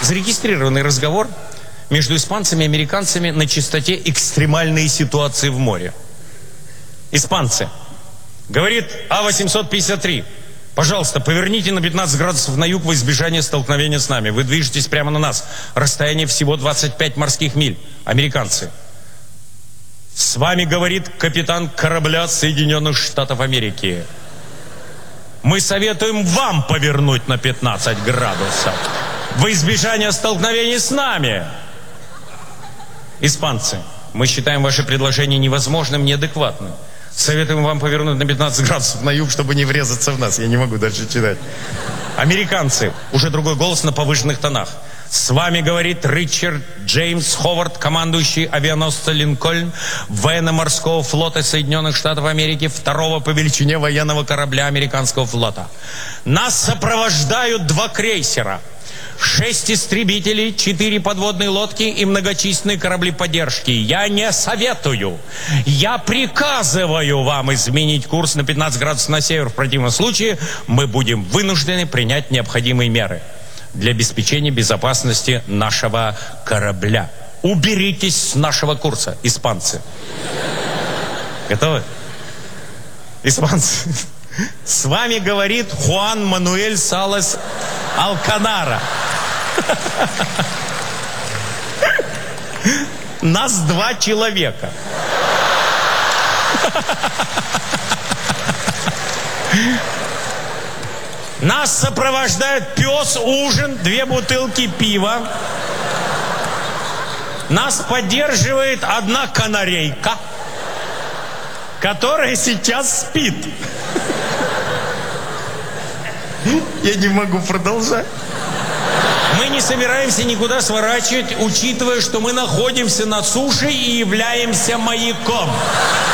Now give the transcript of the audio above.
Зарегистрированный разговор между испанцами и американцами на частоте экстремальные ситуации в море. Испанцы. Говорит А-853. Пожалуйста, поверните на 15 градусов на юг во избежание столкновения с нами. Вы движетесь прямо на нас. Расстояние всего 25 морских миль. Американцы. С вами говорит капитан корабля Соединенных Штатов Америки. Мы советуем вам повернуть на 15 градусов во избежание столкновений с нами. Испанцы. Мы считаем ваше предложение невозможным, неадекватным. Советуем вам повернуть на 15 градусов на юг, чтобы не врезаться в нас. Я не могу дальше читать. Американцы. Уже другой голос на повышенных тонах. С вами говорит Ричард Джеймс Ховард, командующий авианосца «Линкольн» военно-морского флота Соединенных Штатов Америки, второго по величине военного корабля американского флота. Нас сопровождают 2 крейсера, 6 истребителей, 4 подводные лодки и многочисленные корабли поддержки. Я не советую, я приказываю вам изменить курс на 15 градусов на север. В противном случае мы будем вынуждены принять необходимые меры для обеспечения безопасности нашего корабля. Уберитесь с нашего курса, испанцы. Готовы? Испанцы. С вами говорит Хуан Мануэль Салас Алканара. Нас 2 человека. Нас сопровождает пес, ужин, 2 бутылки пива. Нас поддерживает 1 канарейка, которая сейчас спит. Я не могу продолжать. Мы не собираемся никуда сворачивать, учитывая, что мы находимся на суше и являемся маяком.